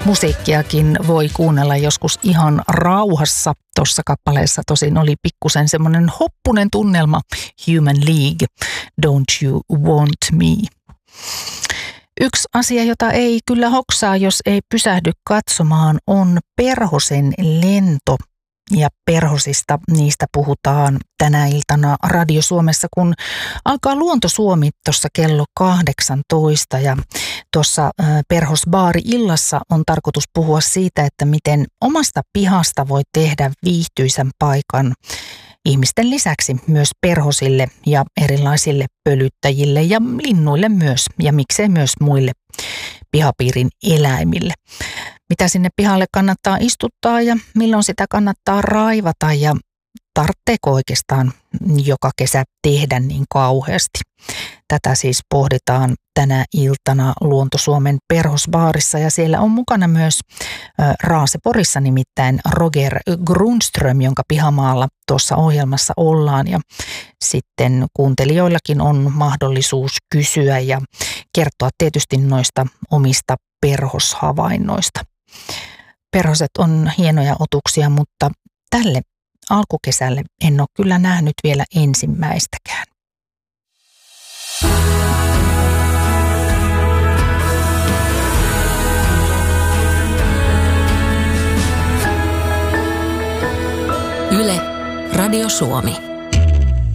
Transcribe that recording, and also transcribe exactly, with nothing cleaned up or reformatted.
musiikkiakin voi kuunnella joskus ihan rauhassa. Tuossa kappaleessa tosin oli pikkusen semmoinen hoppunen tunnelma. Human League, Don't You Want Me. Yksi asia, jota ei kyllä hoksaa, jos ei pysähdy katsomaan, on Perhosen lento. Ja perhosista, niistä puhutaan tänä iltana Radio Suomessa, kun alkaa Luonto Suomi tuossa kello kahdeksantoista. Ja tuossa Perhosbaari-illassa on tarkoitus puhua siitä, että miten omasta pihasta voi tehdä viihtyisän paikan ihmisten lisäksi myös perhosille ja erilaisille pölyttäjille ja linnuille myös, ja miksei myös muille pihapiirin eläimille. Mitä sinne pihalle kannattaa istuttaa ja milloin sitä kannattaa raivata ja tarvitseeko oikeastaan joka kesä tehdä niin kauheasti. Tätä siis pohditaan tänä iltana Luonto Suomen Perhosbaarissa ja siellä on mukana myös Raaseporissa nimittäin Roger Grundström, jonka pihamaalla tuossa ohjelmassa ollaan ja sitten kuuntelijoillakin on mahdollisuus kysyä ja kertoa tietysti noista omista perhoshavainnoista. Perhoset on hienoja otuksia, mutta tälle alkukesälle en ole kyllä nähnyt vielä ensimmäistäkään. Yle, Radio Suomi.